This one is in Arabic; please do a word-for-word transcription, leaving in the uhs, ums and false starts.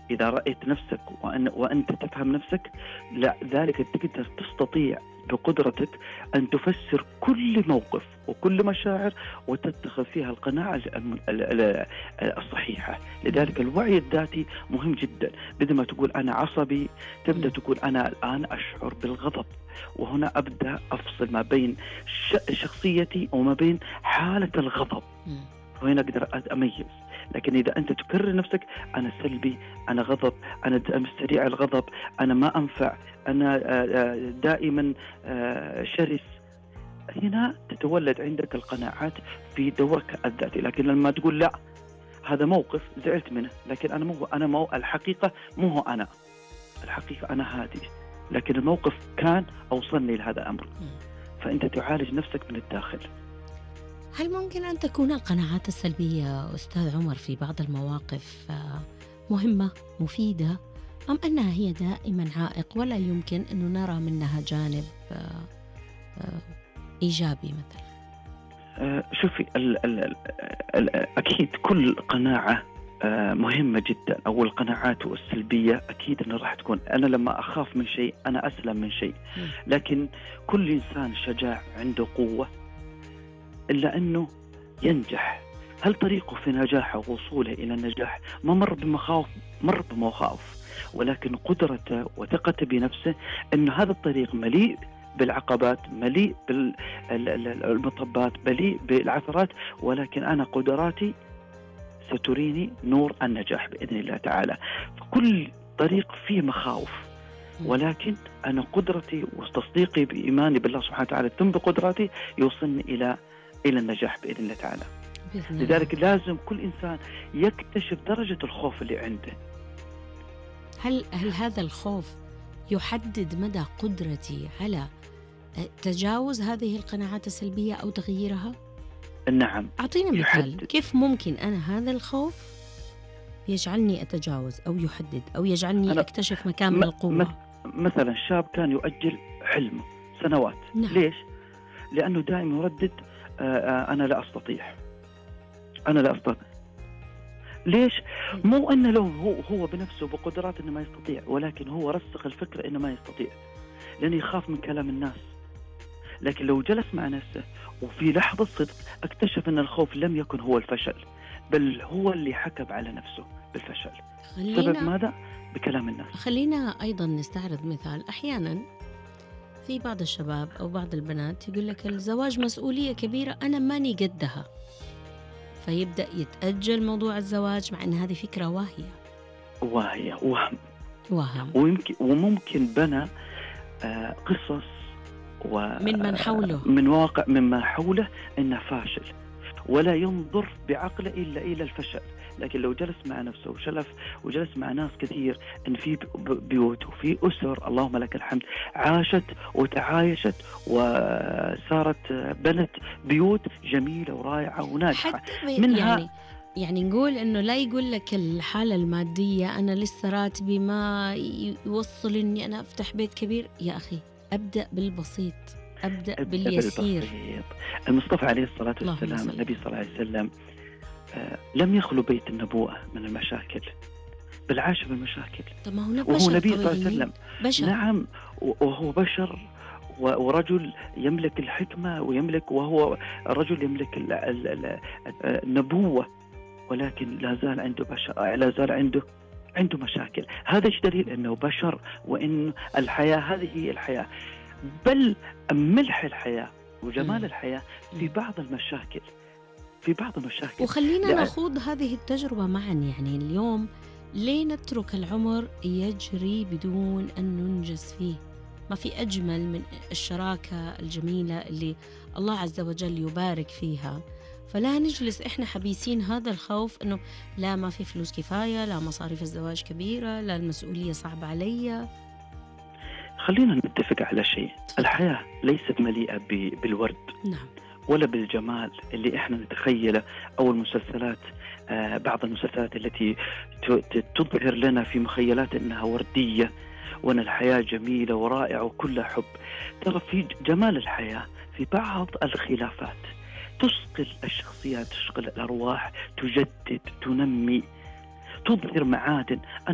إذا رأيت نفسك وأن وأنت تفهم نفسك، لا ذلك تقدر تستطيع بقدرتك أن تفسر كل موقف وكل مشاعر وتتخذ فيها القناعة الم- ال- ال- الصحيحة. لذلك الوعي الذاتي مهم جدا. بدل ما تقول أنا عصبي، تبدأ تقول أنا الآن أشعر بالغضب، وهنا أبدأ أفصل ما بين ش- شخصيتي وما بين حالة الغضب، وهنا أقدر أميز. لكن إذا أنت تكرر نفسك أنا سلبي، أنا غضب، أنا سريع الغضب، أنا ما أنفع، أنا دائما شرس، هنا تتولد عندك القناعات في دورك الذاتي. لكن لما تقول لا هذا موقف زعلت منه، لكن أنا مو أنا مو الحقيقة مو هو أنا الحقيقة أنا هادي، لكن الموقف كان أوصلني لهذا الأمر، فأنت تعالج نفسك من الداخل. هل ممكن أن تكون القناعات السلبية أستاذ عمر في بعض المواقف مهمة مفيدة، أم أنها هي دائما عائق ولا يمكن أن نرى منها جانب إيجابي مثلا؟ شوفي ال ال ال أكيد كل قناعة مهمة جدا، أو القناعات السلبية أكيد أنه راح تكون. أنا لما أخاف من شيء أنا أسلم من شيء، لكن كل إنسان شجاع عنده قوة إلا أنه ينجح. هل طريقه في نجاحه ووصوله إلى النجاح ما مر بمخاوف؟ مر بمخاوف، ولكن قدرته وثقته بنفسه أن هذا الطريق مليء بالعقبات، مليء بالمطبات، مليء بالعثرات، ولكن أنا قدراتي ستريني نور النجاح بإذن الله تعالى. فكل طريق فيه مخاوف، ولكن أنا قدرتي وتصديقي بإيماني بالله سبحانه وتعالى ثم بقدراتي يوصلني إلى إلى النجاح بإذن الله تعالى. بإذن لذلك الله. لازم كل إنسان يكتشف درجة الخوف اللي عنده. هل هل هذا الخوف يحدد مدى قدرتي على تجاوز هذه القناعات السلبية أو تغييرها؟ نعم. أعطينا مثال يحدد. كيف ممكن أنا هذا الخوف يجعلني أتجاوز أو يحدد أو يجعلني أكتشف مكان من القوة؟ مثلا شاب كان يؤجل حلمه سنوات. نعم. ليش؟ لأنه دائما يردد آه أنا لا أستطيع، أنا لا أستطيع. ليش؟ مو أنه لو هو, هو بنفسه بقدرات أنه ما يستطيع، ولكن هو رسخ الفكرة أنه ما يستطيع لأنه يخاف من كلام الناس. لكن لو جلس مع نفسه وفي لحظة صدق اكتشف أن الخوف لم يكن هو الفشل، بل هو اللي حكم على نفسه بالفشل. سبب ماذا؟ بكلام الناس. خلينا أيضا نستعرض مثال. أحيانا في بعض الشباب أو بعض البنات يقول لك الزواج مسؤولية كبيرة أنا ماني قدها، فيبدأ يتأجل موضوع الزواج مع أن هذه فكرة واهية واهية وهم وهم ويمكن وممكن بنى آه قصص من من حوله من واقع مما حوله إنه فاشل، ولا ينظر بعقله إلا إلى الفشل. لكن لو جلس مع نفسه وشلف وجلس مع ناس كثير إن في بيوت وفي أسر اللهم لك الحمد عاشت وتعايشت وصارت بنت بيوت جميلة ورائعة وناجحة منها. يعني يعني نقول إنه لا يقول لك الحالة المادية أنا لسه راتبي ما يوصل إني أنا أفتح بيت كبير. يا أخي أبدأ بالبسيط، أبدأ, أبدأ باليسير. بالبسيط. المصطفى عليه الصلاة والسلام النبي صلى الله عليه وسلم آه لم يخلو بيت النبوة من المشاكل، بل عاش بالمشاكل. طب ما هو وهو نبي صلى الله عليه وسلم بشر. نعم، وهو بشر ورجل يملك الحكمة ويملك، وهو رجل يملك النبوة، ولكن لا زال عنده بشر، لا زال عنده عنده مشاكل. هذا ايش دليل انه بشر، وان الحياة هذه هي الحياة، بل ملح الحياة وجمال م. الحياة في بعض المشاكل، في بعض المشاكل. وخلينا لأ... نخوض هذه التجربة معا. يعني اليوم ليه نترك العمر يجري بدون أن ننجز فيه؟ ما في أجمل من الشراكة الجميلة اللي الله عز وجل يبارك فيها. فلا نجلس إحنا حبيسين هذا الخوف إنه لا ما في فلوس كفاية، لا مصاريف الزواج كبيرة، لا المسؤولية صعبة علي. خلينا نتفق على شيء، الحياة ليست مليئة بالورد. نعم. ولا بالجمال اللي إحنا نتخيله، أو المسلسلات آه بعض المسلسلات التي تظهر لنا في مخيلات أنها وردية وأن الحياة جميلة ورائعة وكلها حب. ترى في جمال الحياة في بعض الخلافات، تشغل الشخصيات، تشغل الأرواح، تجدد، تنمي، تظهر معادن.